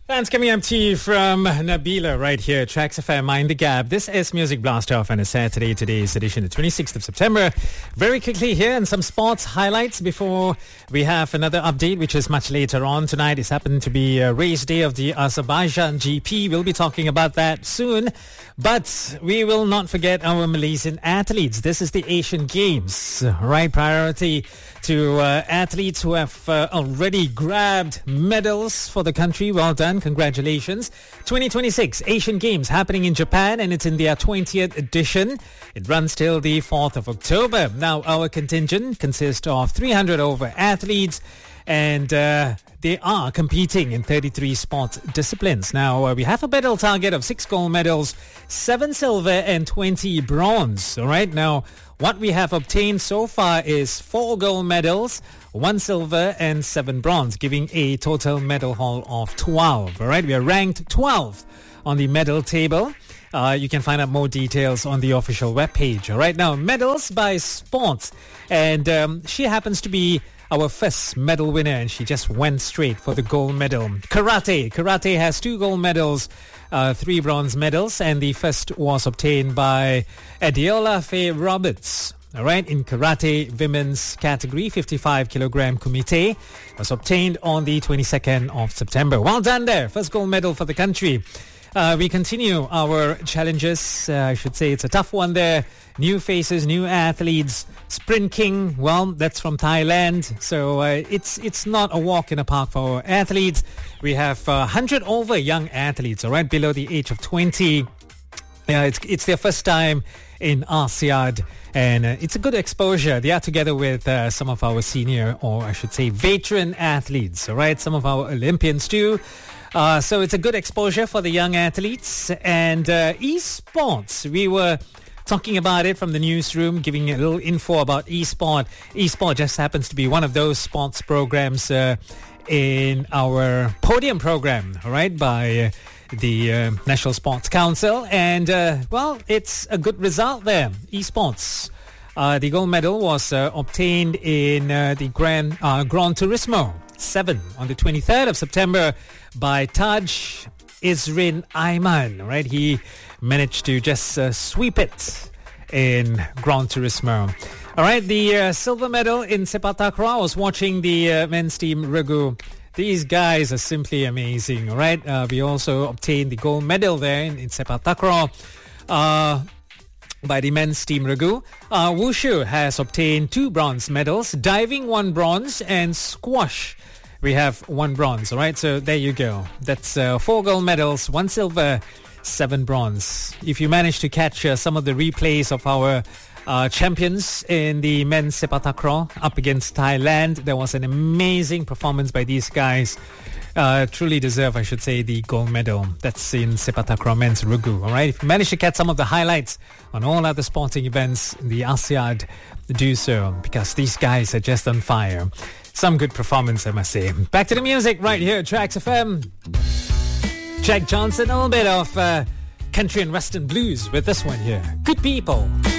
Thanks coming up to you from Nabila right here, Tracks FM, Mind the Gap. This is Music Blast Off on a Saturday. Today's edition, the 26th of September. Very quickly here and some sports highlights before we have another update, which is much later on tonight. It's happened to be a race day of the Azerbaijan GP. We'll be talking about that soon. But we will not forget our Malaysian athletes. This is the Asian Games, right? Priority to athletes who have already grabbed medals for the country. Well done. Congratulations. 2026 Asian Games happening in Japan, and it's in their 20th edition. It runs till the 4th of October. Now, our contingent consists of 300 over athletes, and they are competing in 33 sports disciplines. Now, we have a medal target of 6 gold medals, 7 silver and 20 bronze. All right. Now, what we have obtained so far is 4 gold medals, 1 silver and 7 bronze, giving a total medal haul of 12. All right. We are ranked 12th on the medal table. You can find out more details on the official webpage. All right. Now, medals by sports. And she happens to be our first medal winner, and she just went straight for the gold medal. Karate. Karate has 2 gold medals, 3 bronze medals, and the first was obtained by Adiola Faye Roberts. All right, in karate women's category, 55 kilogram kumite, was obtained on the 22nd of September. Well done there. First gold medal for the country. We continue our challenges. I should say it's a tough one there. New faces, new athletes. Sprint King, well, that's from Thailand. So it's not a walk in the park for our athletes. We have 100 over young athletes, all right, below the age of 20. It's their first time in ASEAN, and it's a good exposure. They are together with some of our senior, or I should say veteran athletes, all right, some of our Olympians too. So it's a good exposure for the young athletes. And esports, we were talking about it from the newsroom, giving a little info about esport. Esport just happens to be one of those sports programs in our podium program, all right, by the National Sports Council. And, well, it's a good result there. Esports. The gold medal was obtained in the Gran Turismo 7 on the 23rd of September by Taj Isrin Aiman, right? He managed to just sweep it in Gran Turismo. All right, the silver medal in Sepak Takraw. I was watching the men's team Regu. These guys are simply amazing, all right? We also obtained the gold medal there in Sepak Takraw by the men's team Regu. Wushu has obtained 2 bronze medals, diving 1 bronze, and squash we have 1 bronze, all right? So there you go. That's 4 gold medals, 1 silver, 7 bronze. If you manage to catch some of the replays of our champions in the men's Sepak Takraw up against Thailand, there was an amazing performance by these guys. Truly deserve, I should say, the gold medal. That's in Sepak Takraw men's Regu, all right? If you manage to catch some of the highlights on all other sporting events in the ASEAN, do so, because these guys are just on fire. Some good performance, I must say. Back to the music right here at Tracks FM. Jack Johnson, a little bit of country and western blues with this one here. Good People.